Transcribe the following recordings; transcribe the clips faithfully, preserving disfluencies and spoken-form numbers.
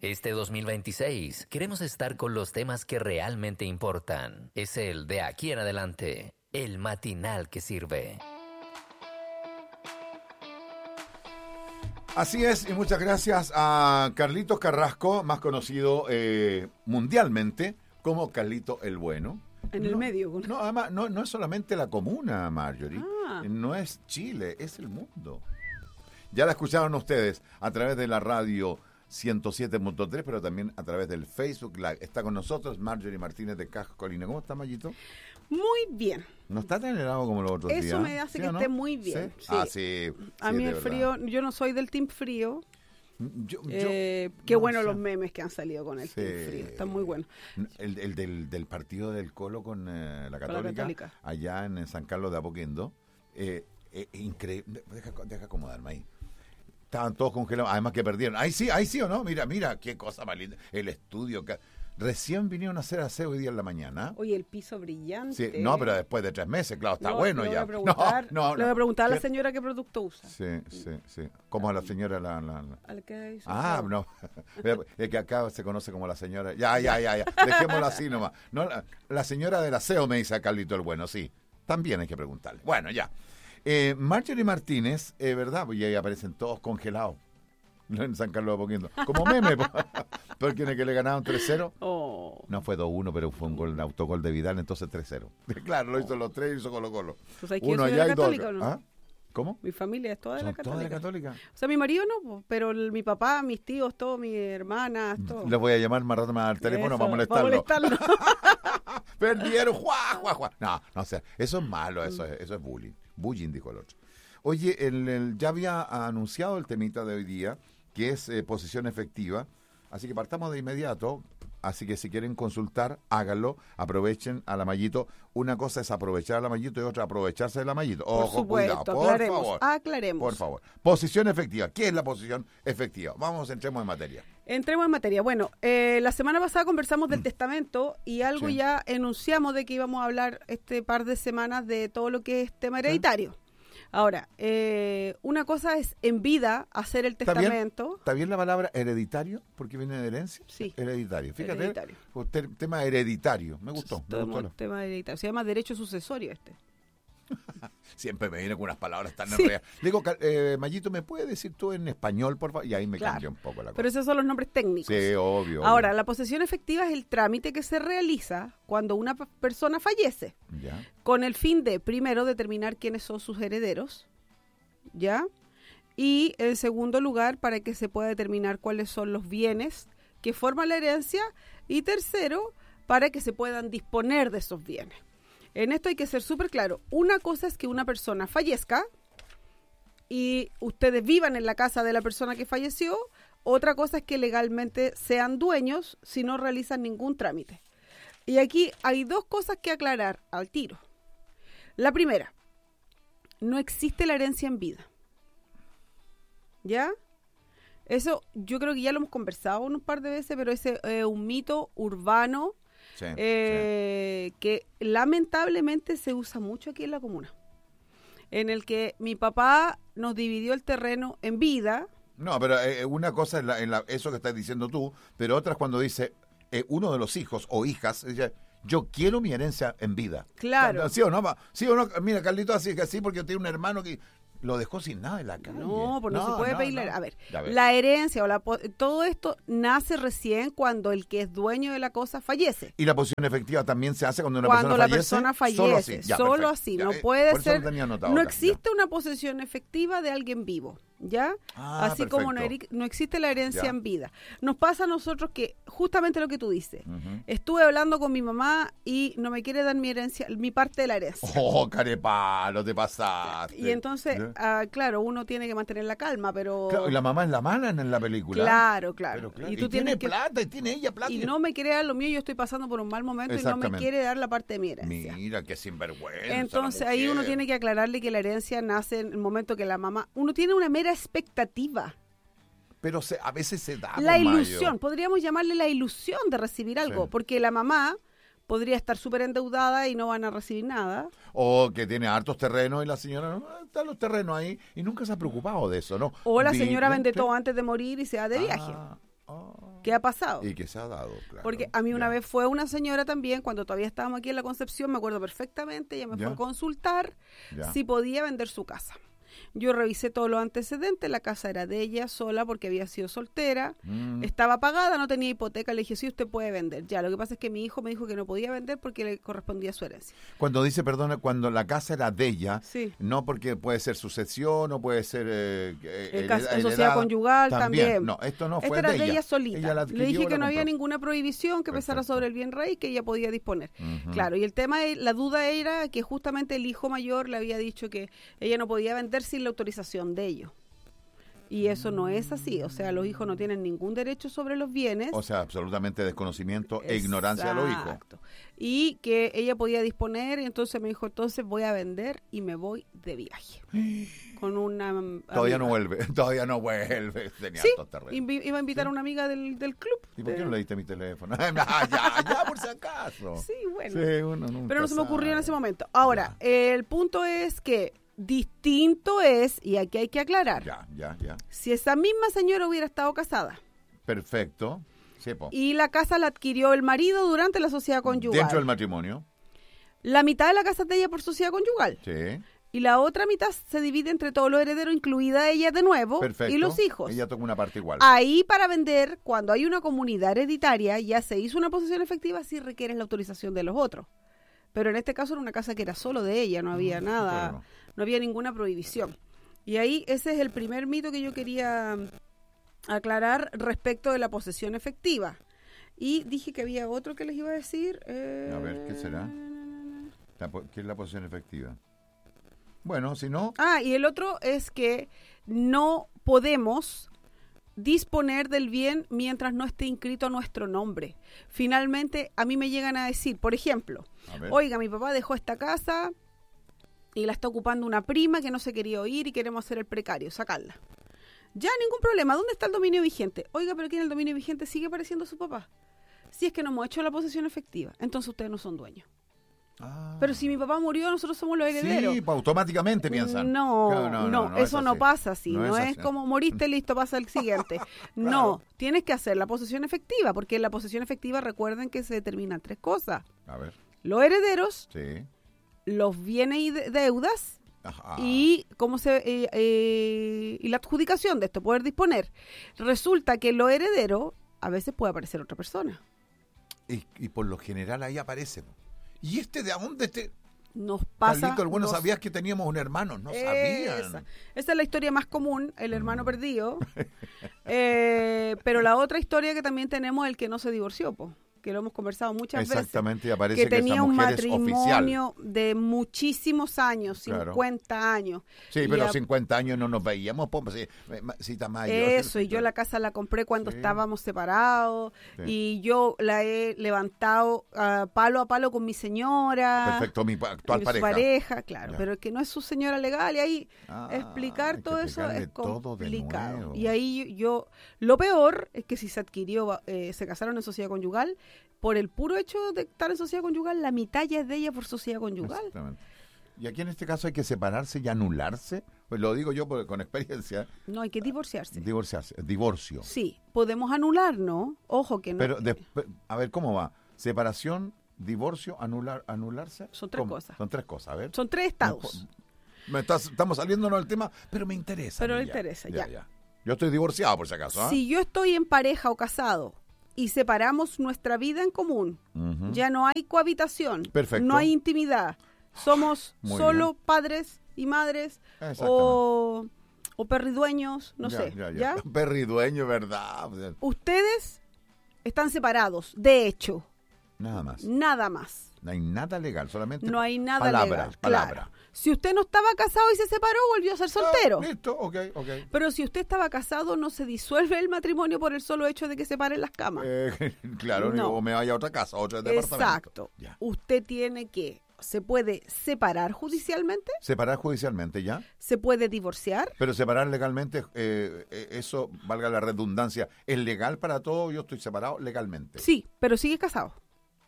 Este dos mil veintiséis queremos estar con los temas que realmente importan. Es el de aquí en adelante, el matinal que sirve. Así es, y muchas gracias a Carlitos Carrasco, más conocido eh, mundialmente como Carlito el Bueno. En no, el medio. No, además, no, no es solamente la comuna, Marjorie. Ah. No es Chile, es el mundo. Ya la escucharon ustedes a través de la radio ciento siete punto tres, pero también a través del Facebook Live. Está con nosotros Marjorie Martínez de Cajas Colina. ¿Cómo está, Mayito? Muy bien. No está tan helado como los otros Eso días. Eso me hace ¿Sí que no? esté muy bien. ¿Sí? Sí. Ah, sí. A sí, mí de el verdad. frío, yo no soy del team frío. Yo, yo, Eh, qué no bueno sé. los memes que han salido con el Sí. team frío. Están muy buenos. El, el del, del partido del Colo con eh, la, Con Católica, la Católica. allá en San Carlos de Apoquindo, eh, eh, increíble. Deja, deja acomodarme ahí. Estaban todos congelados, además que perdieron. Ahí sí, ahí sí o no. Mira, mira, qué cosa más linda. El estudio. Que... Recién vinieron a hacer aseo hoy día en la mañana. Oye, el piso brillante. Sí, no, pero después de tres meses, claro, está No, bueno le voy ya. a preguntar, no, no, le voy a preguntar a la ¿Qué? señora qué producto usa. Sí, sí, sí. ¿Cómo a la señora la...? la, la... Al que hizo Ah, aseo. no. Es que acá se conoce como la señora. Ya, ya, ya, ya. Dejémoslo así nomás. No, la, la señora del aseo me dice a Carlito el Bueno, sí. También hay que preguntarle. Bueno, ya. Eh, Marjorie Martínez, eh, ¿verdad? Y ahí aparecen todos congelados. En San Carlos de Apoquindo. Como meme. Porque en el que le ganaron tres cero. Oh. No fue dos uno, pero fue un gol, un autogol de Vidal, entonces tres cero. Claro, lo hizo los tres y hizo Colo Colo. ¿Tú sabes que yo Uno soy de allá la y dos Católica acá. o no? ¿Ah? ¿Cómo? Mi familia es toda de ¿Son la Católica. todas de la Católica? O sea, mi marido no, po, pero el- mi papá, mis tíos, todos, mis hermanas, todo. Les voy a llamar más rato más al teléfono Eso, para molestarlo. para molestarlo. Perdieron, juá, juá, juá. No, no, o sea, eso es malo, eso es, eso es bullying. Bullying, dijo el otro. Oye, el, el- ya había anunciado el temita de hoy día, que es eh, posición efectiva, así que partamos de inmediato. Así que si quieren consultar, háganlo, aprovechen a la Mayito. Una cosa es aprovechar a la Mayito y otra aprovecharse de la Mayito. Por Ojo, supuesto, cuidado, por aclaremos, favor. aclaremos. Por favor. Posición efectiva. ¿Qué es la posición efectiva? Vamos, entremos en materia. Entremos en materia. Bueno, eh, la semana pasada conversamos del testamento y algo Sí. ya enunciamos de que íbamos a hablar este par de semanas de todo lo que es tema hereditario. Ahora, eh, una cosa es en vida hacer el ¿Está bien? testamento. ¿Está bien la palabra hereditario? Porque viene de herencia. Sí. Hereditario. Fíjate. Hereditario. Usted, tema hereditario. Me gustó. Me Todo gustó. el tema hereditario. Se llama derecho sucesorio este. Siempre me viene con unas palabras tan Sí. enredadas. Le digo, Cal- eh, Mayito, ¿me puedes decir tú en español, por favor? Y ahí me Claro. cambió un poco la cosa. Pero esos son los nombres técnicos. Sí, obvio. Ahora, obvio. la posesión efectiva es el trámite que se realiza cuando una p- persona fallece, Ya. con el fin de, primero, determinar quiénes son sus herederos, ¿ya? Y, en segundo lugar, para que se pueda determinar cuáles son los bienes que forman la herencia, y tercero, para que se puedan disponer de esos bienes. En esto hay que ser súper claro. Una cosa es que una persona fallezca y ustedes vivan en la casa de la persona que falleció. Otra cosa es que legalmente sean dueños si no realizan ningún trámite. Y aquí hay dos cosas que aclarar al tiro. La primera, no existe la herencia en vida. ¿Ya? Eso yo creo que ya lo hemos conversado un par de veces, pero ese es eh, un mito urbano Sí, eh, que lamentablemente se usa mucho aquí en la comuna, en el que mi papá nos dividió el terreno en vida. sí. No, pero eh, una cosa es la- en la- eso que estás diciendo tú, pero otra es cuando dice eh, uno de los hijos o hijas, dice, yo quiero mi herencia en vida. Claro. ¿Sí o no? Va- ¿Sí o no? Mira, Carlito, así que así porque yo tengo un hermano que lo dejó sin nada en la calle. No, pues no, se puede pedir la- no. A ver, Ya ves. la herencia o la po- todo esto nace recién cuando el que es dueño de la cosa fallece. Y la posición efectiva también se hace cuando una Cuando persona la fallece. persona fallece, Solo así, ya, solo perfecto. así, Ya, no eh, puede por eso ser, lo tenía anotado no acá, existe una posesión efectiva de alguien vivo, ¿ya? Ah, así como no, perfecto. eri- no existe la herencia Ya. en vida. Nos pasa a nosotros que, justamente lo que tú dices, ya. Ujú. estuve hablando con mi mamá y no me quiere dar mi herencia, mi parte de la herencia. Oh, carepalo, te pasaste. Y entonces, ¿Ya? ah, claro, uno tiene que mantener la calma, pero... Claro, y la mamá es la mala en la película. Claro, claro. Pero claro, Y Y, tú tiene tienes que... plata, y tiene ella plata. Y no me quiere dar lo mío, yo estoy pasando por un mal momento y no me Exactamente. quiere dar la parte de mi herencia. Mira, qué sinvergüenza. Entonces la ahí uno mujer. tiene que aclararle que la herencia nace en el momento que la mamá... Uno tiene una mera expectativa. Pero se, a veces se da. La pues, Mayo. ilusión, podríamos llamarle la ilusión de recibir algo, Sí. porque la mamá podría estar súper endeudada y no van a recibir nada. O que tiene hartos terrenos y la señora, no, están los terrenos ahí y nunca se ha preocupado de eso, ¿no? O la Vi- señora vende sí. todo antes de morir y se va de viaje. Ah, oh. ¿Qué ha pasado? Y que se ha dado, claro. Porque a mí una Ya. vez fue una señora también, cuando todavía estábamos aquí en la Concepción, me acuerdo perfectamente, ella me Ya. fue a consultar Ya. si podía vender su casa. Yo revisé todos los antecedentes, la casa era de ella sola porque había sido soltera, Mm. estaba pagada, no tenía hipoteca, le dije, sí, usted puede vender. Ya, lo que pasa es que mi hijo me dijo que no podía vender porque le correspondía su herencia. Cuando dice, perdona, cuando la casa era de ella, Sí. no porque puede ser sucesión o puede ser eh, El eh, cas- heredada, sociedad conyugal también. No, esto no Esta fue era de de ella. ella solita. Ella la Le adquirió, dije que la no había compró. ninguna prohibición que pesara Perfecto. sobre el bien raíz, que ella podía disponer. Ujú. Claro, y el tema, es- la duda era que justamente el hijo mayor le había dicho que ella no podía vender sin la autorización de ellos. Y eso no es así, o sea, los hijos no tienen ningún derecho sobre los bienes. O sea, absolutamente desconocimiento e ignorancia de los hijos. Exacto. Y que ella podía disponer, y entonces me dijo, entonces voy a vender y me voy de viaje. Con una mm, Todavía no amiga. vuelve, todavía no vuelve. Tenía Sí, altos terrenos. invi- iba a invitar a una amiga del, del club. ¿Y por qué Eh, no le diste mi teléfono? Ah, ya, ya, por si acaso. Sí, bueno. Sí, uno nunca Pero no se me ocurrió en sabe. ese momento. Ahora, el punto es que distinto es, y aquí hay que aclarar, Ya, ya, ya. si esa misma señora hubiera estado casada Perfecto. Sí, po. y la casa la adquirió el marido durante la sociedad conyugal, Dentro del matrimonio. la mitad de la casa es de ella por sociedad conyugal Sí. y la otra mitad se divide entre todos los herederos, incluida ella de nuevo, Perfecto. y los hijos. Ella toca una parte igual. Ahí para vender, cuando hay una comunidad hereditaria, ya se hizo una posesión efectiva si requiere la autorización de los otros. Pero en este caso era una casa que era solo de ella, no había Mm, nada, bueno. no había ninguna prohibición. Y ahí ese es el primer mito que yo quería mm, aclarar respecto de la posesión efectiva. Y dije que había otro que les iba a decir. eh, A ver, ¿qué será? La po- ¿Qué es la posición efectiva? Bueno, si no, Ah, y el otro es que no podemos disponer del bien mientras no esté inscrito a nuestro nombre. Finalmente, a mí me llegan a decir, por ejemplo, a ver. oiga, mi papá dejó esta casa y la está ocupando una prima que no se quería oír y queremos hacer el precario, sacarla. Ya, ningún problema. ¿Dónde está el dominio vigente? Oiga, pero aquí en el dominio vigente sigue apareciendo su papá. Si es que no hemos hecho la posesión efectiva, entonces ustedes no son dueños. Ah. Pero si mi papá murió, nosotros somos los herederos. Sí, pues, automáticamente piensan. No, Claro, no, es eso no así. pasa así. No, No es es, así. como moriste, listo, pasa el siguiente. No, tienes que hacer la posesión efectiva, porque en la posesión efectiva recuerden que se determinan tres cosas. A ver, Los herederos, sí. los bienes y de- deudas Ajá. y cómo se eh, eh, y la adjudicación de esto, poder disponer. Resulta que lo heredero a veces puede aparecer otra persona. Y, y por lo general ahí aparece. ¿Y este de dónde este? Nos pasa. Carlito, algunos nos- sabías que teníamos un hermano, no Esa. sabían. Esa es la historia más común, el hermano Mm. perdido. Eh, pero la otra historia que también tenemos es el que no se divorció, po, que lo hemos conversado muchas Exactamente, y veces. aparece Que que, tenía esa un mujer es oficial. matrimonio de muchísimos años, Claro. cincuenta años. Sí, Y pero a- cincuenta años no nos veíamos, po, sí, ma- cita mayor. Eso, y yo la casa la compré cuando Sí. estábamos separados, Sí. y yo la he levantado ah, palo a palo con mi señora. Perfecto, mi pa- actual mi- su pareja. pareja, claro, Ya. pero es que no es su señora legal y ahí Ah, explicar hay que todo eso explicarle es todo de complicado. nuevo. Y ahí yo, lo peor es que si se adquirió, eh, se casaron en sociedad conyugal, por el puro hecho de estar en sociedad conyugal, la mitad ya es de ella por sociedad conyugal. Exactamente. Y aquí en este caso hay que separarse y anularse. Pues lo digo yo por- con experiencia. No, hay que divorciarse. Divorciarse, divorcio. Sí, podemos anular, ¿no? Ojo que no. Pero, después- a ver, ¿cómo va? Separación, divorcio, anular, anularse. Son tres ¿Cómo? cosas. Son tres cosas, a ver. Son tres estados. Me estás- estamos saliéndonos del tema, pero me interesa. Pero a me mí interesa, ya. Yo estoy divorciado, por si acaso. ¿ah? Si yo estoy en pareja o casado y separamos nuestra vida en común, Ujú. ya no hay cohabitación, Perfecto. no hay intimidad, somos Muy solo bien. padres y madres Exactamente. o, o perridueños, no Ya, sé, ya, ya. ¿ya? Perridueño, ¿verdad? Ustedes están separados, de hecho, Nada más. nada más. No hay nada legal, solamente No hay nada palabra, legal, palabra. claro. Si usted no estaba casado y se separó, volvió a ser soltero. Ah, listo, ok, ok. Pero si usted estaba casado, no se disuelve el matrimonio por el solo hecho de que separen las camas. Eh, claro, No. o me vaya a otra casa, a otro departamento. Exacto. Ya. Usted tiene que, se puede separar judicialmente, Separar judicialmente, ¿ya? se puede divorciar. Pero separar legalmente, eh, eh, eso, valga la redundancia, ¿es legal para todo? Yo estoy separado legalmente. Sí, pero sigue casado.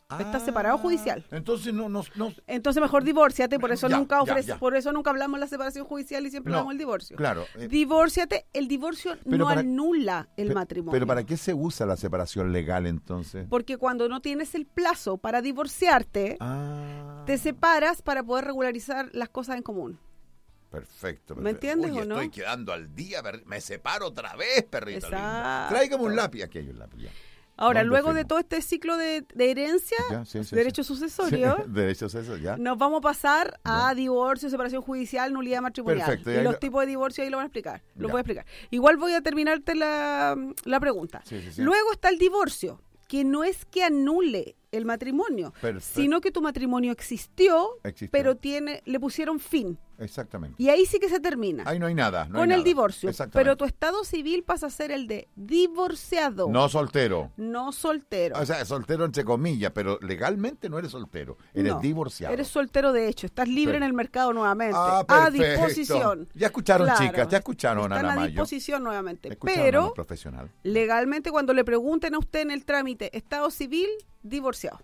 Está separado judicial. Entonces no, no, no. Entonces mejor divórciate, por eso Ya, nunca ya, ofrece, ya. por eso nunca hablamos de la separación judicial y siempre No, hablamos del divorcio. Claro. eh, Divórciate, el divorcio Pero no para- anula el pe- matrimonio. Pero ¿para qué se usa la separación legal entonces? Porque cuando no tienes el plazo para divorciarte, Ah. te separas para poder regularizar las cosas en común. Perfecto, perfecto. ¿Me entiendes Oye, o no? estoy quedando al día, per- me separo otra vez, perrito lindo. Exacto. Tráigame un lápiz, aquí hay un lápiz ya. Ahora, ¿Dónde luego de firmo? todo este ciclo de, de herencia, Ya, sí, sí, derecho sí. sucesorio, Sí, derechos eso, ya. nos vamos a pasar a Ya. divorcio, separación judicial, nulidad matrimonial. Perfecto, y Y ahí los lo- tipos de divorcio ahí lo van a explicar. Lo Ya. voy a explicar. Igual voy a terminarte la, la pregunta. Sí, sí, sí. Luego está el divorcio, que no es que anule el matrimonio, Perfecto. sino que tu matrimonio existió, Existió. pero tiene, le pusieron fin. Exactamente. Y ahí sí que se termina. Ahí no hay nada. No hay con el nada. divorcio. Exactamente. Pero tu estado civil pasa a ser el de divorciado, No soltero. no soltero. O sea, soltero entre comillas, pero legalmente no eres soltero. Eres No, divorciado. Eres soltero de hecho, estás libre Per- en el mercado nuevamente. Ah, a perfecto. disposición. Ya escucharon, Claro, chicas, ya escucharon, están Ana a Mayo. disposición nuevamente. Escucharon a Pero una profesional. legalmente cuando le pregunten a usted en el trámite estado civil, divorciado.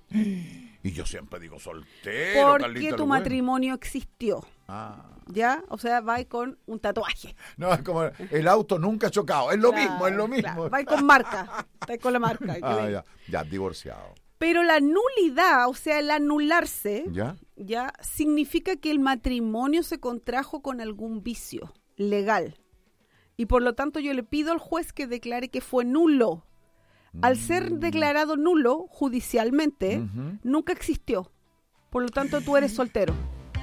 Y yo siempre digo soltero, Porque Carlito, tu lo bueno. matrimonio existió. Ah. ¿Ya? O sea, va con un tatuaje. No, es como el auto nunca ha chocado. Es lo Claro, mismo, es lo mismo. claro. Va con marca. Está con la marca. que Ah, le- ya, ya, divorciado. Pero la nulidad, o sea, el anularse, ¿Ya? ya significa que el matrimonio se contrajo con algún vicio legal. Y por lo tanto yo le pido al juez que declare que fue nulo. Al ser declarado nulo judicialmente, Ujú. nunca existió. Por lo tanto, tú eres soltero.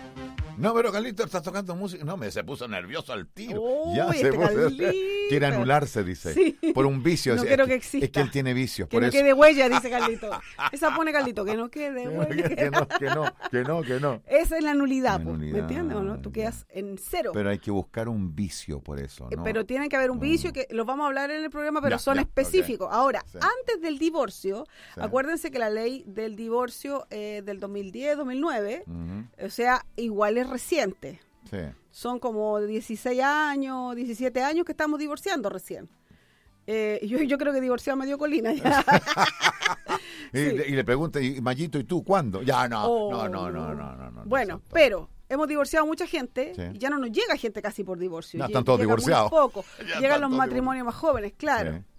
No, pero Carlito, estás tocando música. No, me se puso nervioso al tiro. Uy, ya se este puso- Carlito. Quiere anularse, dice. Sí. Por un vicio. No es, quiero es que exista. Es que él tiene vicios. Que por no eso. quede huella, dice Carlito. Esa pone Carlito, que no quede Que no, huella. que no, que no, que no, que no. Esa es la nulidad, La po, nulidad, ¿me entiendes o no? Tú ya. quedas en cero. Pero hay que buscar un vicio por eso, Eh, ¿no? Pero tiene que haber un vicio que los vamos a hablar en el programa, pero Ya, son ya, específicos. ok. Ahora, Sí. antes del divorcio, Sí. acuérdense que la ley del divorcio eh, del dos mil diez, dos mil nueve, Ujú, o sea, igual es reciente. sí. Son como dieciséis años, diecisiete años que estamos divorciando recién. Eh, yo, yo creo que divorciado me dio colina ya. Y, Sí. le- y le pregunta, y Mayito, ¿y tú cuándo? Ya, no, Oh. no, no, no, no, no, no. Bueno, no, pero hemos divorciado mucha gente Sí. y ya no nos llega gente casi por divorcio. Ya Lle- están todos llega muy divorciados. poco. Ya Llegan están los todos matrimonios más jóvenes, claro. Sí.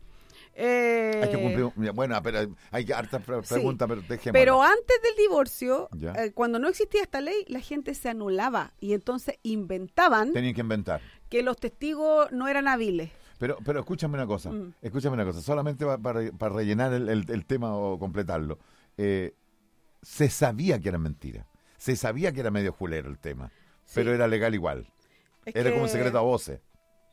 Eh, Hay que cumplir. Bueno, pero hay que harta pre- Sí. pregunta, pero dejémosla. Pero antes del divorcio, Ya. eh, cuando no existía esta ley, la gente se anulaba y entonces inventaban Tenían que inventar. que los testigos no eran hábiles. Pero, pero escúchame una cosa, Mm. escúchame una cosa, solamente pa- para, para rellenar el, el- el tema o completarlo. Eh, se sabía que era mentira, se sabía que era medio julero el tema, Sí. pero era legal igual. Es Era como un que- secreto a voces.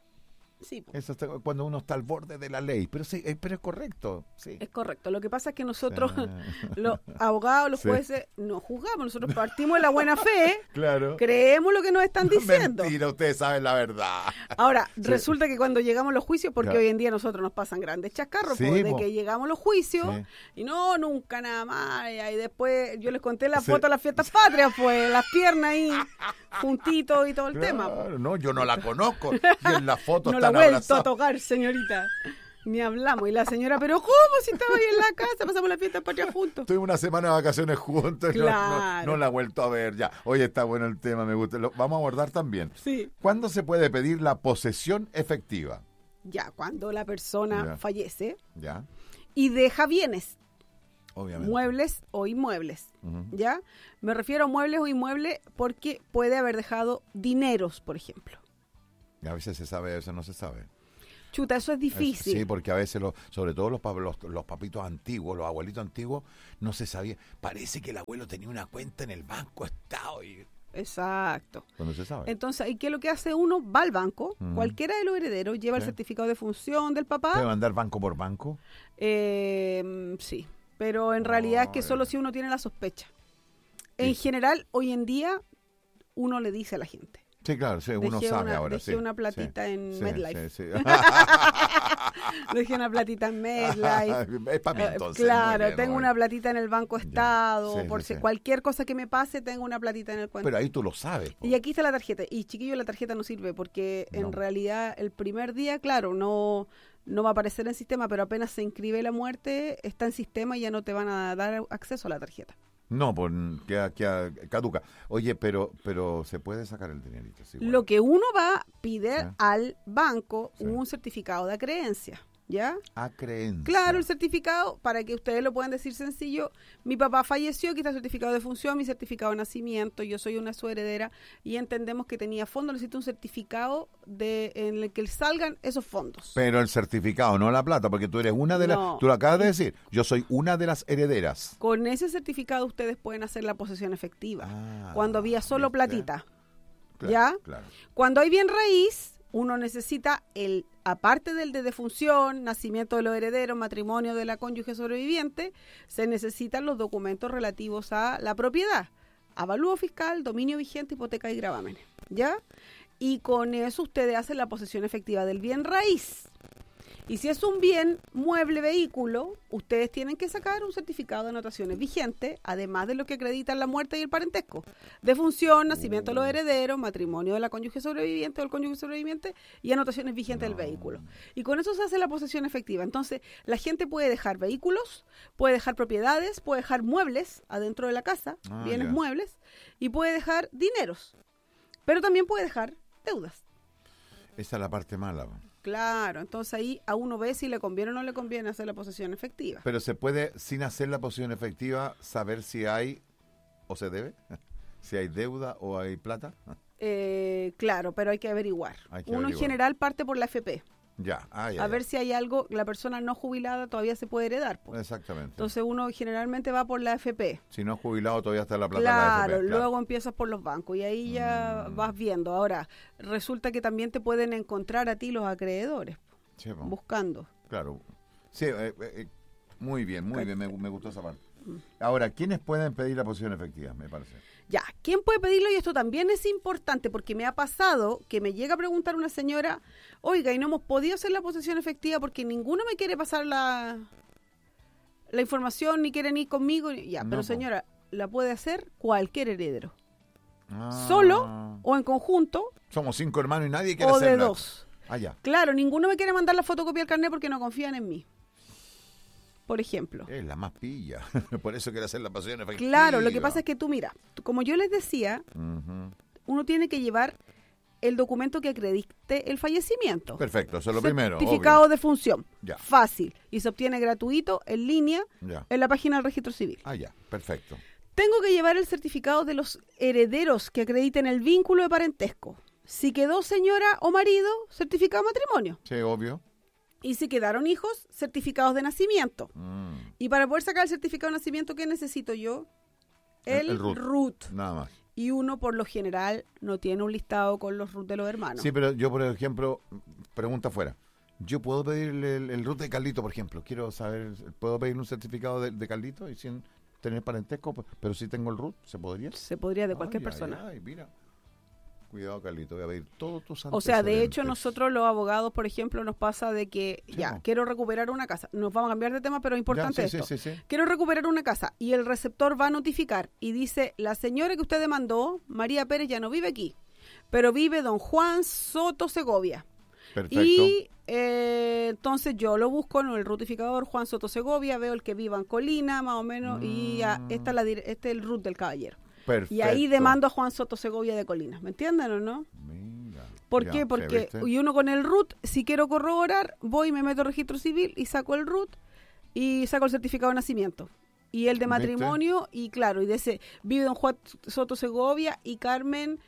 Sí, po, Eso está- cuando uno está al borde de la ley, pero sí, eh, pero es correcto, sí. es correcto. Lo que pasa es que nosotros, Sí. los abogados, los Sí. jueces, no juzgamos. Nosotros partimos de la buena fe, Claro. creemos lo que nos están diciendo. Mentira, ustedes saben la verdad. Ahora, resulta que cuando llegamos a los juicios, porque Ya. hoy en día nosotros nos pasan grandes chascarros, Sí, po, de po. que llegamos a los juicios Sí. y no, nunca nada más. Y después yo les conté la Sí. foto de las fiestas patrias, pues las piernas ahí juntitos y todo el tema. po. Claro, no, yo no la conozco. Y en la foto No la están he vuelto a abrazados. tocar, señorita. Ni hablamos. Y la señora, pero ¿cómo? Si estaba ahí en la casa, pasamos la fiesta patria juntos. Estoy una semana de vacaciones juntos, no- no, Claro. no, la he vuelto a ver ya. Oye, está bueno el tema, me gusta. Lo vamos a abordar también. Sí. ¿Cuándo se puede pedir la posesión efectiva? Ya, cuando la persona Ya. fallece ¿Ya? y deja bienes, Obviamente. muebles o inmuebles, Ujú. ¿ya? Me refiero a muebles o inmuebles porque puede haber dejado dineros, por ejemplo. A veces se sabe, a veces no se sabe. Chuta, eso es Es- difícil. Sí, porque a veces, los, sobre todo los, pa- los, los papitos antiguos, los abuelitos antiguos, no se sabía. Parece que el abuelo tenía una cuenta en el Banco Estado y Exacto. cuando se sabe. Entonces, ¿y qué es lo que hace uno? Va al banco, Ujú. cualquiera de los herederos lleva el Sí. certificado de función del ¿Puede papá. mandar banco por banco? Eh, sí, pero en realidad es que Ay. solo si uno tiene la sospecha. En Sí. general, hoy en día, uno le dice a la gente. Sí, claro, sí, uno Dejé sabe una- ahora. dejé sí, una platita sí, en sí, MedLife. sí, sí. Dejé una platita en MedLife. Es para mí Eh, entonces. claro, muy bien, tengo muy una bien. platita en el Banco Estado, sí, por sí, si sí. cualquier cosa que me pase, tengo una platita en el cuento. Pero ahí tú lo sabes. po. Y aquí está la tarjeta. Y chiquillo, la tarjeta no sirve porque No. en realidad el primer día, claro, no no va a aparecer en sistema, pero apenas se inscribe la muerte, está en sistema y ya no te van a dar acceso a la tarjeta. No, pues queda, queda caduca. Oye, pero pero se puede sacar el dinerito. Sí, bueno. Lo que uno va a pedir ¿Eh? al banco, Sí. un certificado de acreencia, ¿ya? A creencia. Claro, el certificado, para que ustedes lo puedan decir sencillo, mi papá falleció, aquí está el certificado de función, mi certificado de nacimiento, yo soy una su heredera y entendemos que tenía fondos, necesito un certificado de en el que salgan esos fondos. Pero el certificado, no la plata, porque tú eres una de las... No. Tú lo acabas de decir, yo soy una de las herederas. Con ese certificado ustedes pueden hacer la posesión efectiva. Ah, cuando había solo ¿viste? platita. Claro, ¿Ya? Claro. Cuando hay bien raíz, uno necesita el, aparte del de defunción, nacimiento de los herederos, matrimonio de la cónyuge sobreviviente, se necesitan los documentos relativos a la propiedad, avalúo fiscal, dominio vigente, hipoteca y gravámenes, ¿ya? Y con eso ustedes hacen la posesión efectiva del bien raíz. Y si es un bien mueble vehículo, ustedes tienen que sacar un certificado de anotaciones vigente, además de lo que acreditan la muerte y el parentesco. Defunción, nacimiento de los herederos, matrimonio de la cónyuge sobreviviente o el cónyuge sobreviviente y anotaciones vigentes del vehículo. Y con eso se hace la posesión efectiva. Entonces, la gente puede dejar vehículos, puede dejar propiedades, puede dejar muebles adentro de la casa, Ah, bienes ya. muebles, y puede dejar dineros. Pero también puede dejar deudas. Esa es la parte mala. Claro, entonces ahí a uno ve si le conviene o no le conviene hacer la posesión efectiva. Pero se puede, sin hacer la posición efectiva, saber si hay o se debe, si hay deuda o hay plata. Eh, claro, pero hay que averiguar. Hay que Uno averiguar. en general parte por la F P. Ya, ah, ya, A ya. ver si hay algo, la persona no jubilada todavía se puede heredar. Pues. Exactamente. Entonces uno generalmente va por la F P. si no es jubilado, todavía está la plata en la F Claro, P. luego empiezas por los bancos y ahí ya Mm. vas viendo. Ahora, resulta que también te pueden encontrar a ti los acreedores, Sí, po, buscando. claro. Sí, eh, eh, muy bien, muy bien, me, me gustó esa parte. Ahora, ¿quiénes pueden pedir la posición efectiva, me parece? Ya, ¿quién puede pedirlo? Y esto también es importante porque me ha pasado que me llega a preguntar una señora, oiga, y no hemos podido hacer la posesión efectiva porque ninguno me quiere pasar la, la información ni quieren ir conmigo. Ya, No, pero po. señora, la puede hacer cualquier heredero. Ah, Solo o en conjunto Somos cinco hermanos y nadie quiere o de hacerla. dos. Ah, ya. Claro, ninguno me quiere mandar la fotocopia del carnet porque no confían en mí. Por ejemplo. Es la más pilla. Por eso quiere hacer la posición efectiva. Claro, lo que pasa es que tú, mira, como yo les decía, Ujú. uno tiene que llevar el documento que acredite el fallecimiento. Perfecto, eso es lo primero. Certificado obvio. de función. Ya. Fácil. Y se obtiene gratuito, en línea, Ya. en la página del registro civil. Ah, ya, perfecto. Tengo que llevar el certificado de los herederos que acrediten el vínculo de parentesco. Si quedó señora o marido, certificado de matrimonio. Sí, obvio. Y si quedaron hijos, certificados de nacimiento. Mm, Y para poder sacar el certificado de nacimiento, ¿qué necesito yo? El- El, el RUT. RUT. nada más. Y uno, por lo general, no tiene un listado con los RUT de los hermanos. Sí, pero yo, por ejemplo, pregunta afuera. Yo puedo pedirle el, el root de Carlito, por ejemplo. Quiero saber, ¿puedo pedir un certificado de, de Carlito y sin tener parentesco? Pero si tengo el root, ¿se podría? Se podría de cualquier Ay, persona. Ay, ay, mira. Cuidado, Carlito, voy a pedir todos tus O sea, de hecho, antecedentes. nosotros los abogados, por ejemplo, nos pasa de que, Sí, ya, po. quiero recuperar una casa. Nos vamos a cambiar de tema, pero es importante Ya, sí, esto. sí, sí, sí. Quiero recuperar una casa y el receptor va a notificar y dice, la señora que usted demandó, María Pérez, ya no vive aquí, pero vive don Juan Soto Segovia. Perfecto. Y eh, entonces yo lo busco en el rutificador Juan Soto Segovia, veo el que viva en Colina, más o menos, y ya, esta es la, dire- este es el root del caballero. Perfecto. Y ahí demando a Juan Soto Segovia de Colina. ¿Me entienden o no? Mira. ¿Por Ya, qué? sí, Porque ¿viste? y uno con el root, si quiero corroborar, voy, me meto al registro civil y saco el root y saco el certificado de nacimiento. Y el de ¿Viste? matrimonio, y claro, y de ese vive don Juan Soto Segovia y Carmen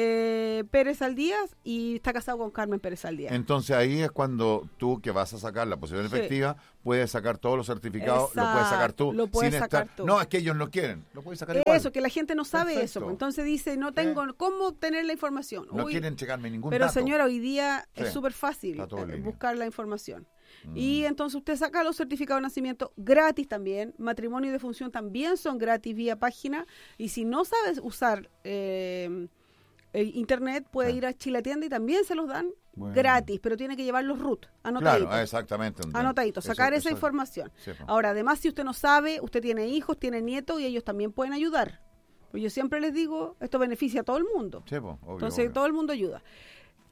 eh, Pérez Aldíaz, y está casado con Carmen Pérez Aldíaz. Entonces ahí es cuando tú, que vas a sacar la posición Sí. efectiva, puedes sacar todos los certificados, lo puedes sacar tú. Exacto, lo puedes sin sacar estar, tú. No, es que ellos no quieren, lo puedes sacar igual. Eso, que la gente no sabe Perfecto. eso. Entonces dice, no tengo cómo obtener la información. No Uy, quieren checarme ningún pero dato. señora, hoy día es Sí, súper fácil está todo en eh, línea. buscar la información. Mm. Y entonces usted saca los certificados de nacimiento gratis también. Matrimonio y defunción también son gratis vía página. Y si no sabes usar eh, el internet, puede Ah. ir a Chilatienda y también se los dan Bueno. gratis. Pero tiene que llevar los root anotaditos. Claro, exactamente. Anotaditos, Eso- sacar esa eso- información. sí, po. Ahora, además, si usted no sabe, usted tiene hijos, tiene nietos y ellos también pueden ayudar. Pues yo siempre les digo, esto beneficia a todo el mundo. Sí, po, obvio, Entonces, obvio. todo el mundo ayuda.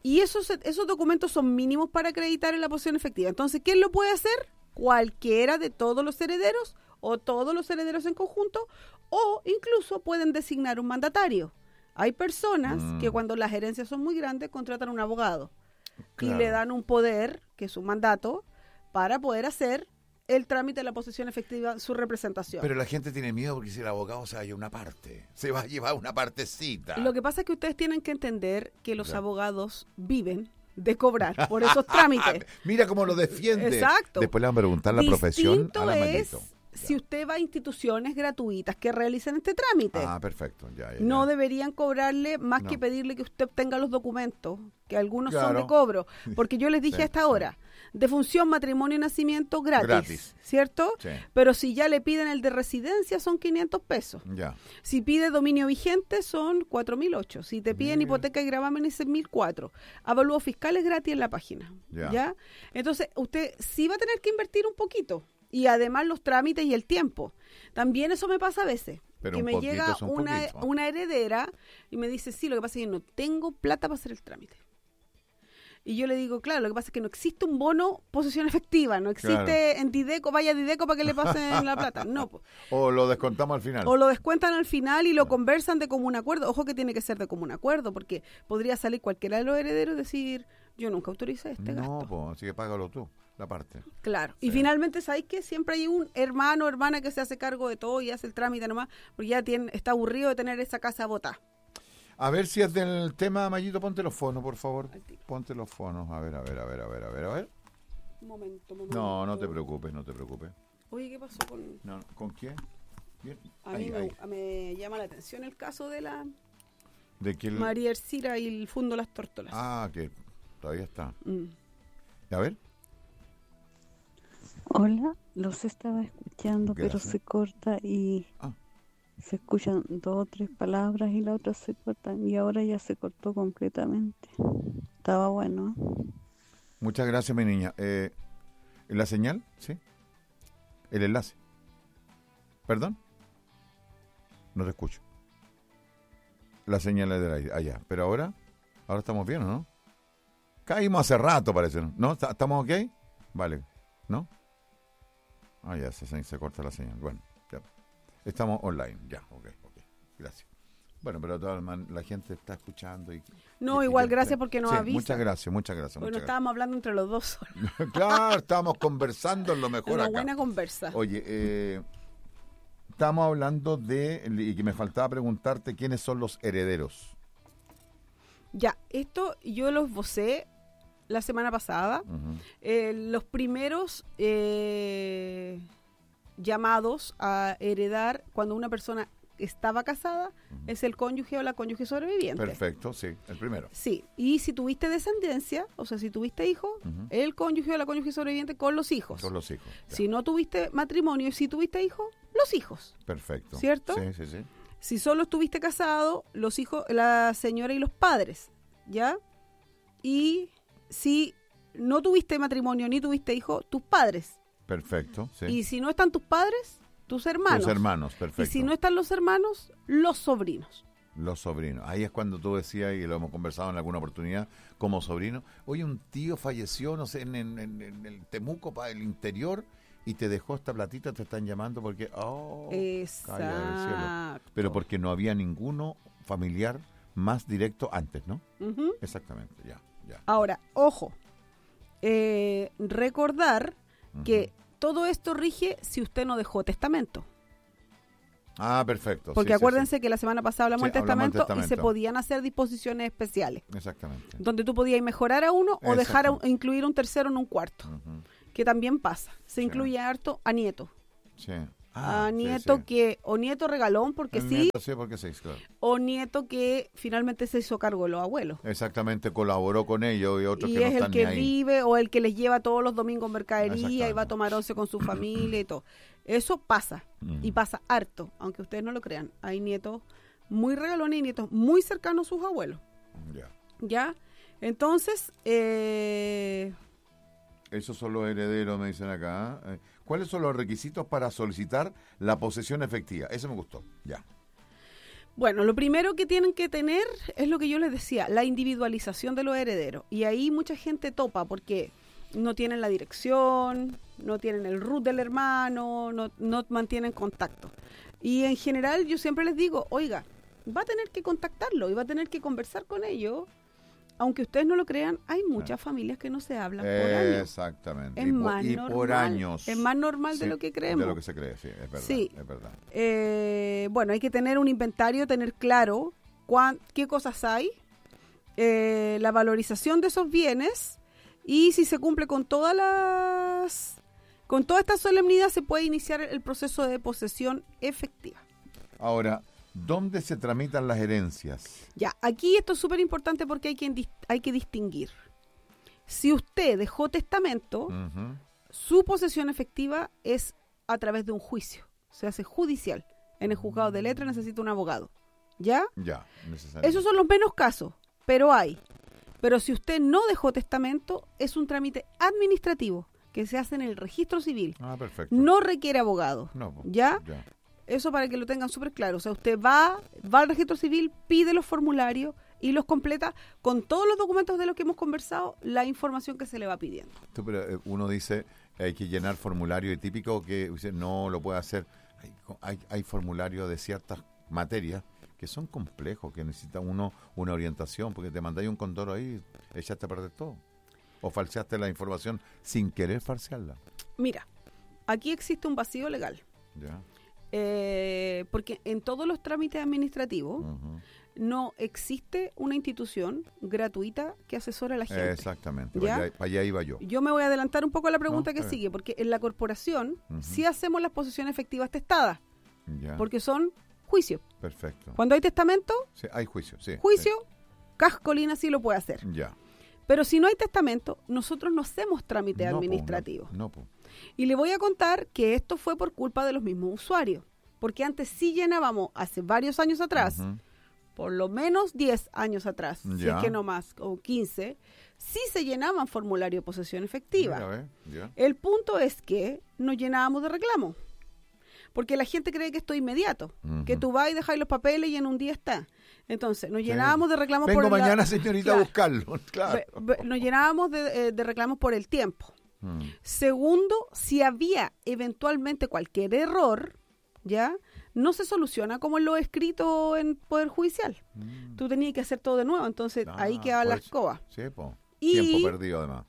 Y esos, esos documentos son mínimos para acreditar en la posesión efectiva. Entonces, ¿quién lo puede hacer? Cualquiera de todos los herederos o todos los herederos en conjunto, o incluso pueden designar un mandatario. Hay personas mm. que cuando las herencias son muy grandes contratan a un abogado claro. y le dan un poder, que es un mandato, para poder hacer el trámite de la posesión efectiva, su representación. Pero la gente tiene miedo porque si el abogado se vaya una parte, se va a llevar una partecita. Lo que pasa es que ustedes tienen que entender que los ya. abogados viven de cobrar por esos trámites. Mira cómo lo defiende. Exacto. Después le van a preguntar la Distinto profesión a la es si usted va a instituciones gratuitas que realicen este trámite. Ah, perfecto. Ya, ya, no ya. deberían cobrarle más no. que pedirle que usted obtenga los documentos, que algunos claro. son de cobro. Porque yo les dije sí, hasta ahora, defunción, matrimonio y nacimiento gratis, gratis. ¿cierto? Sí. Pero si ya le piden el de residencia son quinientos pesos. Ya. Si pide dominio vigente son cuatro mil ocho. Si te piden Bien. hipoteca y gravamen es mil cuatro. Avalúo fiscal es gratis en la página. Ya. ¿Ya? Entonces, usted sí va a tener que invertir un poquito. Y además los trámites y el tiempo. También eso me pasa a veces. Pero que me poquito, llega un una, poquito. una heredera y me dice, sí, lo que pasa es que no tengo plata para hacer el trámite. Y yo le digo, claro, lo que pasa es que no existe un bono posesión efectiva, no existe claro. en Dideco, vaya a Dideco para que le pasen la plata. No. O lo descontamos al final. O lo descuentan al final y lo conversan de común acuerdo. Ojo que tiene que ser de común acuerdo, porque podría salir cualquiera de los herederos y decir, yo nunca autoricé este no, gasto. pues, así que págalo tú, la parte. Claro. Sí. Y finalmente, ¿sabes qué? Siempre hay un hermano o hermana que se hace cargo de todo y hace el trámite nomás, porque ya tiene, está aburrido de tener esa casa botada. A ver si es del tema, Mayito, ponte los fonos, por favor. Ponte los fonos. A ver, a ver, a ver, a ver, a ver, a ver. Un momento, momento. No, no te preocupes, no te preocupes. Oye, ¿qué pasó con...? No, ¿con quién? Bien. A Ahí, mí ahí. me, me llama la atención el caso de la ¿De quién? María Ercira y el Fundo Las Tórtolas. Ah, que todavía está. Mm. A ver. Hola, los estaba escuchando, Gracias. pero se corta y Ah. se escuchan dos o tres palabras y las otras se cortan y ahora ya se cortó completamente. Estaba bueno, ¿eh? Muchas gracias, mi niña. Eh, ¿La señal? Sí. ¿El enlace? ¿Perdón? No te escucho. La señal es del aire. Allá. Pero ahora, ahora estamos bien, ¿o no? Caímos hace rato, parece. ¿No? ¿No? ¿Estamos ok? Vale. ¿No? Ah, ya, se, se corta la señal. Bueno, ya. Estamos online. Ya, ok, ok. Gracias. Bueno, pero toda la, la gente está escuchando. Y, No, y, igual, y, gracias porque nos sí, avisa. Muchas gracias, muchas gracias. Bueno, muchas estábamos hablando entre los dos. gracias. Claro, estábamos conversando en lo mejor Una acá. buena conversa. Oye, eh, estamos hablando de, y que me faltaba preguntarte, ¿quiénes son los herederos? Ya, esto yo lo esbocé la semana pasada. Uh-huh. Eh, los primeros eh, llamados a heredar cuando una persona estaba casada uh-huh. es el cónyuge o la cónyuge sobreviviente. Perfecto, sí, el primero. Sí, y si tuviste descendencia, o sea, si tuviste hijos, uh-huh. el cónyuge o la cónyuge sobreviviente con los hijos. Con los hijos. Ya. Si no tuviste matrimonio y si tuviste hijos, los hijos. Perfecto. ¿Cierto? Sí, sí, sí. Si solo estuviste casado, los hijos, la señora y los padres, ¿ya? Y si no tuviste matrimonio ni tuviste hijos, tus padres. Perfecto, sí. Y si no están tus padres, tus hermanos. Tus hermanos, perfecto. Y si no están los hermanos, los sobrinos. Los sobrinos. Ahí es cuando tú decías, y lo hemos conversado en alguna oportunidad, como sobrino, oye, un tío falleció, no sé, en, en, en el Temuco, para el interior, y te dejó esta platita, te están llamando porque, oh, calla del cielo. Exacto. Pero porque no había ninguno familiar más directo antes, ¿no? Uh-huh. Exactamente, ya, ya. Ahora, ojo, eh, recordar uh-huh. que todo esto rige si usted no dejó testamento. Ah, perfecto. Porque sí, acuérdense sí, sí. que la semana pasada hablamos, Sí, del, testamento hablamos del y se testamento. podían hacer disposiciones especiales. Exactamente. Donde tú podías mejorar a uno o dejar a, Exacto. incluir un tercero en un cuarto. Uh-huh. Que también pasa. Se Sí. incluye harto a nieto. Sí. Ah, a sí, nieto sí. que, o nieto regalón porque El sí, nieto, sí, porque sí, claro. o nieto que finalmente se hizo cargo de los abuelos. Exactamente, colaboró con ellos y otros Y que no es el están que ni ahí. vive o el que les lleva todos los domingos mercadería y va a Exactamente. tomar once con su familia y todo. Eso pasa, Mm. y pasa harto, aunque ustedes no lo crean. Hay nietos muy regalones y nietos muy cercanos a sus abuelos. Ya. ¿Ya? Entonces, eh, Esos son los herederos, me dicen acá. ¿eh? ¿Cuáles son los requisitos para solicitar la posesión efectiva? Eso me gustó. Ya. Bueno, lo primero que tienen que tener es lo que yo les decía, la individualización de los herederos. Y ahí mucha gente topa porque no tienen la dirección, no tienen el root del hermano, no, no mantienen contacto. Y en general yo siempre les digo, oiga, va a tener que contactarlo y va a tener que conversar con ellos. Aunque ustedes no lo crean, hay muchas ah. familias que no se hablan por años. Exactamente. Es y, más y normal, por años. Es más normal sí, de lo que creemos. De lo que se cree, sí, es verdad. Sí. Es verdad. Eh, bueno, hay que tener un inventario, tener claro cuán, qué cosas hay, eh, la valorización de esos bienes y si se cumple con todas las... Con toda esta solemnidad se puede iniciar el proceso de posesión efectiva. Ahora, ¿dónde se tramitan las herencias? Ya, aquí esto es súper importante porque hay que, hay que distinguir. Si usted dejó testamento, uh-huh. su posesión efectiva es a través de un juicio. Se hace judicial. En el juzgado de letra necesita un abogado. ¿Ya? Ya, necesariamente. Esos son los menos casos, pero hay. Pero si usted no dejó testamento, es un trámite administrativo que se hace en el registro civil. Ah, perfecto. No requiere abogado. No, ¿Ya? ya. Eso para que lo tengan súper claro. O sea, usted va, va al registro civil, pide los formularios y los completa con todos los documentos de los que hemos conversado, la información que se le va pidiendo. Tú, pero uno dice, hay que llenar formulario y típico que dice, no lo puede hacer. Hay, hay, hay formularios de ciertas materias que son complejos, que necesita uno una orientación, porque te mandáis un condoro ahí, echaste a perder todo. O falseaste la información sin querer falsearla. Mira, aquí existe un vacío legal. Ya. Eh, porque en todos los trámites administrativos uh-huh. no existe una institución gratuita que asesore a la gente. Exactamente, para allá, para allá iba yo. Yo me voy a adelantar un poco a la pregunta no, que sigue, bien. Porque en la corporación uh-huh. sí hacemos las posesiones efectivas testadas, ya. Porque son juicios. Perfecto. Cuando hay testamento, sí, hay juicio, sí. Juicio, sí. Cascolina sí lo puede hacer. Ya. Pero si no hay testamento, nosotros no hacemos trámite no, administrativo. Po, no, no, po. Y le voy a contar que esto fue por culpa de los mismos usuarios. Porque antes sí llenábamos, hace varios años atrás, uh-huh. por lo menos diez años atrás, ya. Si es que no más, o quince, sí se llenaban formularios de posesión efectiva. Ya, ya, ya. El punto es que nos llenábamos de reclamos. Porque la gente cree que esto es inmediato, uh-huh. que tú vas y dejas los papeles y en un día está. Entonces, nos llenábamos sí. de reclamos Vengo por... Vengo mañana, la... señorita, claro. a buscarlo. Claro. Be, be, nos llenábamos de, eh, de reclamos por el tiempo. Hmm. Segundo, si había eventualmente cualquier error, ¿ya? No se soluciona como en lo escrito en Poder Judicial. Hmm. Tú tenías que hacer todo de nuevo, entonces ah, ahí quedaba pues, la escoba. Sí, po. Y tiempo perdido además.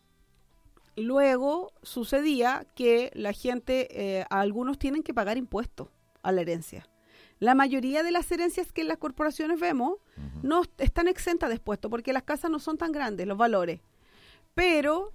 Luego sucedía que la gente, eh, algunos tienen que pagar impuestos a la herencia. La mayoría de las herencias que en las corporaciones vemos uh-huh. no están exentas de impuestos porque las casas no son tan grandes, los valores. Pero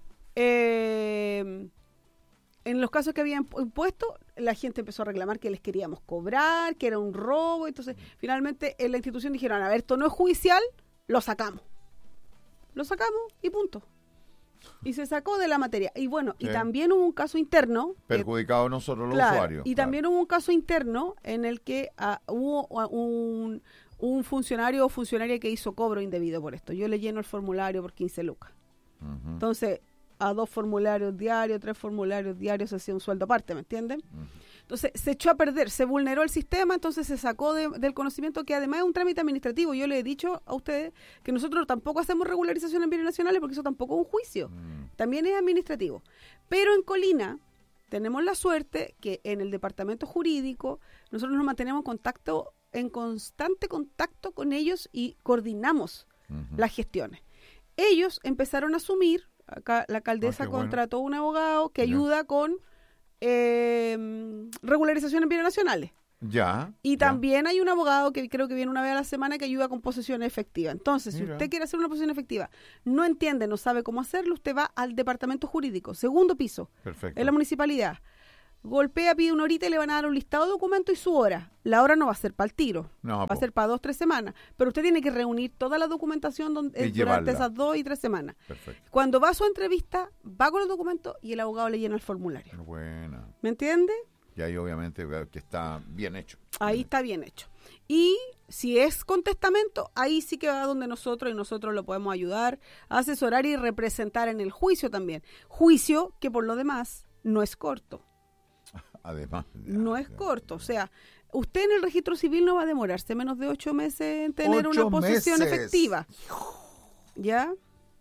eh, en los casos que había impuestos, la gente empezó a reclamar que les queríamos cobrar, que era un robo. Entonces, finalmente en la institución dijeron, a ver, esto no es judicial, lo sacamos. Lo sacamos y punto. Y se sacó de la materia. Y bueno, sí. y también hubo un caso interno. Perjudicado que, nosotros los claro, usuarios. Y claro. también hubo un caso interno en el que uh, hubo un, un funcionario o funcionaria que hizo cobro indebido por esto. Yo le lleno el formulario por quince lucas. Uh-huh. Entonces, a dos formularios diarios, tres formularios diarios, se hacía un sueldo aparte, ¿me entienden? Uh-huh. Entonces, se echó a perder, se vulneró el sistema, entonces se sacó de, del conocimiento que además es un trámite administrativo. Yo le he dicho a ustedes que nosotros tampoco hacemos regularización en bienes nacionales porque eso tampoco es un juicio, mm. también es administrativo. Pero en Colina tenemos la suerte que en el departamento jurídico nosotros nos mantenemos en contacto, en constante contacto con ellos y coordinamos uh-huh. las gestiones. Ellos empezaron a asumir, acá la alcaldesa ah, contrató bueno. un abogado que ya. ayuda con Eh, regularización en bienes nacionales. Ya. Y ya. también hay un abogado que creo que viene una vez a la semana que ayuda con posesión efectiva. Entonces, Mira. si usted quiere hacer una posesión efectiva, no entiende, no sabe cómo hacerlo, usted va al departamento jurídico, segundo piso, Perfecto. en la municipalidad. Golpea, pide una horita y le van a dar un listado de documentos y su hora. La hora no va a ser para el tiro, no, va po. a ser para dos, tres semanas. Pero usted tiene que reunir toda la documentación donde, y durante llevarla. esas dos y tres semanas. Perfecto. Cuando va a su entrevista, va con los documentos y el abogado le llena el formulario. Buena. ¿Me entiende? Y ahí obviamente que está bien hecho. Ahí está bien hecho. Y si es con testamento, ahí sí que va donde nosotros y nosotros lo podemos ayudar, a asesorar y representar en el juicio también. Juicio que por lo demás no es corto. Además. Ya, no es ya, corto. ya. O sea, usted en el registro civil no va a demorarse menos de ocho meses en tener ¡Ocho una posesión meses! efectiva. ¿Ya?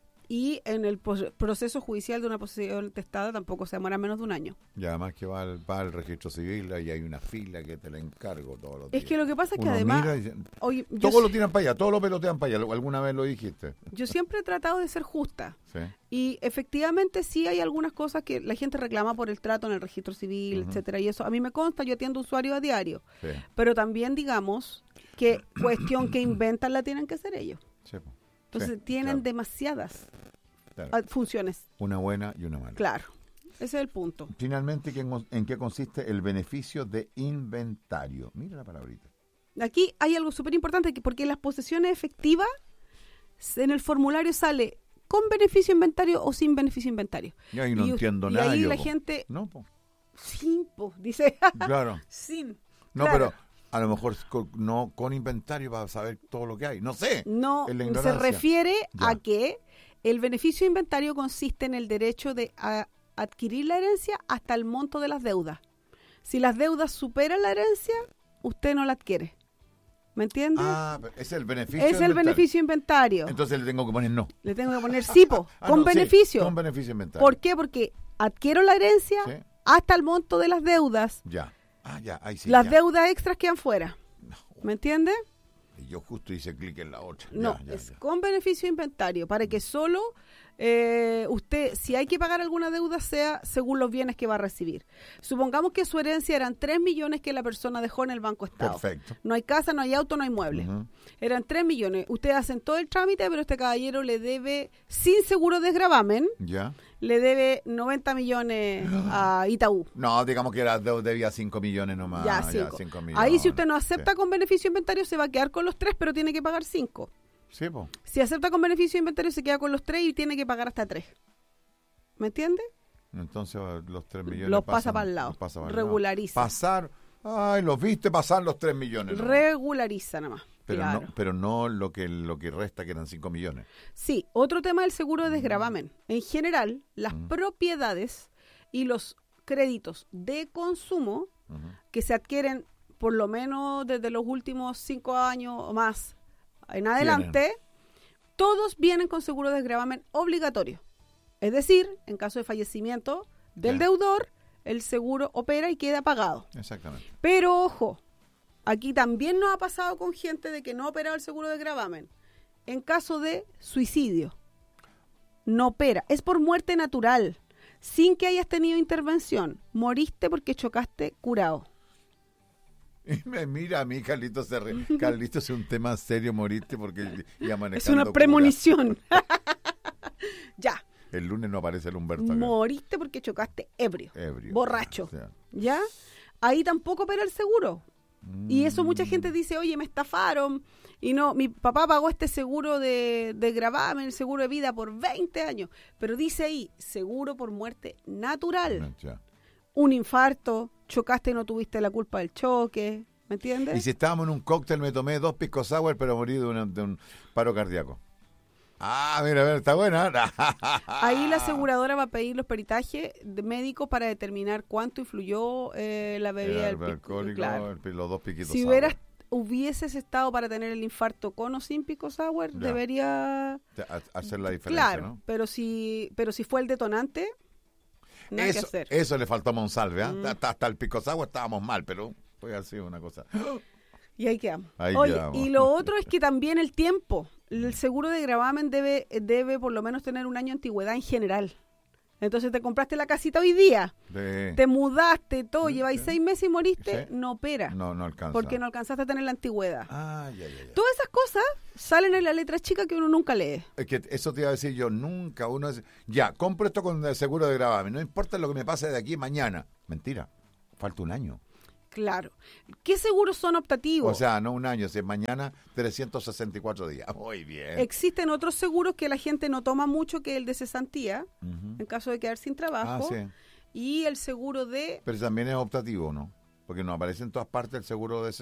Y en el pos- proceso judicial de una posesión testada tampoco se demora menos de un año. Y además que va al, va al registro civil y hay una fila que te la encargo todos los días. Es que lo que pasa es que Uno además... mira y dice, Oye, yo, todos lo tiran para allá, todos lo pelotean para allá. ¿Alguna vez lo dijiste? yo siempre he tratado de ser justa. Sí. Y efectivamente sí hay algunas cosas que la gente reclama por el trato en el registro civil, Ujú. etcétera. Y eso a mí me consta, yo atiendo usuarios a diario. Sí. Pero también digamos que cuestión que inventan la tienen que hacer ellos. Sí, po. Entonces Sí, tienen claro, demasiadas claro. ah, funciones. Una buena y una mala. Claro, ese es el punto. Finalmente, ¿qué en, ¿en qué consiste el beneficio de inventario? Mira la palabrita. Aquí hay algo súper importante, que- porque las posesiones efectivas, en el formulario sale con beneficio inventario o sin beneficio inventario. Y ahí no Y- entiendo y nada. ahí yo, la po. gente, No, po. sin, po, dice, Claro. sin. No, Claro. pero a lo mejor con, no con inventario para saber todo lo que hay. No sé. No, Es la se ignorancia. refiere Ya. a que el beneficio de inventario consiste en el derecho de a- adquirir la herencia hasta el monto de las deudas. Si las deudas superan la herencia, usted no la adquiere. ¿Me entiende? Ah, pero es el beneficio. es el inventario. beneficio de inventario. Entonces le tengo que poner no. Le tengo que poner sipo, Ah, con no, sí, beneficio. con beneficio inventario. ¿Por qué? Porque adquiero la herencia Sí. hasta el monto de las deudas. Ya. Ah, ya, ahí sí. las ya. deudas extras quedan fuera. No. ¿Me entiende? Y yo justo hice clic en la otra. No, Ya, ya, es ya. con beneficio de inventario, para que solo eh, usted, si hay que pagar alguna deuda, sea según los bienes que va a recibir. Supongamos que su herencia eran tres millones que la persona dejó en el Banco Estado. Perfecto. No hay casa, no hay auto, no hay muebles. Ujú. Eran tres millones. Ustedes hacen todo el trámite, pero este caballero le debe, sin seguro de gravamen, Ya. le debe noventa millones a Itaú. No, digamos que era de- debía cinco millones nomás. ya, cinco. cinco millones. Ahí si usted no acepta Sí, con beneficio de inventario, se va a quedar con los tres, pero tiene que pagar cinco. sí po. Si acepta con beneficio de inventario, se queda con los tres y tiene que pagar hasta tres. ¿Me entiende? Entonces los tres millones. Los pasa pasan- para el lado. los pasa para el Regulariza. lado. Pasar. Ay, los viste pasar los tres millones. nomás. Regulariza nada más. Pero, Claro. no, pero no lo que lo que resta, que eran cinco millones. Sí, otro tema del seguro de desgravamen. En general, las Mm. propiedades y los créditos de consumo Ujú. que se adquieren por lo menos desde los últimos cinco años o más en adelante, todos vienen con seguro de desgravamen obligatorio. Es decir, en caso de fallecimiento del Ya. deudor, el seguro opera y queda pagado. Exactamente. Pero ojo, aquí también nos ha pasado con gente de que no ha operado el seguro de gravamen. En caso de suicidio, no opera. Es por muerte natural, sin que hayas tenido intervención. Moriste porque chocaste curado. Y me mira a mí, Carlitos se ríe. Carlitos, es un tema serio, moriste porque ya manejando. Es una cura. premonición. Ya, El lunes no aparece el Humberto acá. moriste porque chocaste ebrio, Ebrio. borracho. O sea, ¿Ya? Ahí tampoco opera el seguro. Y eso mucha mm, gente dice, oye, me estafaron. Y no, mi papá pagó este seguro de, de gravamen, el seguro de vida por veinte años. Pero dice ahí, seguro por muerte natural. no, ya. Un infarto, chocaste y no tuviste la culpa del choque. ¿Me entiendes? Y si estábamos en un cóctel, me tomé dos pisco sour, pero morí de, una- de un paro cardíaco. Ah, mira, a ver, está buena. Ahí la aseguradora va a pedir los peritajes de médicos para determinar cuánto influyó eh, la bebida El del alcohólico, claro. el- los dos piquitos Si sour. hubieras, hubieses estado para tener el infarto con o sin pico sour, Ya. debería... Te- ha- hacer la diferencia, Claro, ¿no? pero si pero si fue el detonante, nada que Eso, hacer. eso le faltó a Monsalve, ¿ah? Mm. hasta, hasta el pico sour estábamos mal, pero puede haber sido una cosa. Y ahí quedamos. Ahí Oye, quedamos. y lo otro es que también el tiempo. El seguro de gravamen debe, debe por lo menos tener un año de antigüedad en general. Entonces te compraste la casita hoy día, De- te mudaste, todo, Sí, lleváis sí. seis meses y moriste, Sí. no opera. No, no alcanza. Porque no alcanzaste a tener la antigüedad. Ah, ya, ya, ya. Todas esas cosas salen en la letra chica que uno nunca lee. Es que eso te iba a decir yo, nunca uno... es- Ya, compro esto con el seguro de gravamen, no importa lo que me pase de aquí a mañana. Mentira, falta un año. Claro. ¿Qué seguros son optativos? O sea, no un año, si es mañana, trescientos sesenta y cuatro días. Muy bien. Existen otros seguros que la gente no toma mucho, que el de cesantía, Ujú. en caso de quedar sin Ah, trabajo, sí. y el seguro de... Pero también es optativo, ¿no? Porque no aparece en todas partes el seguro de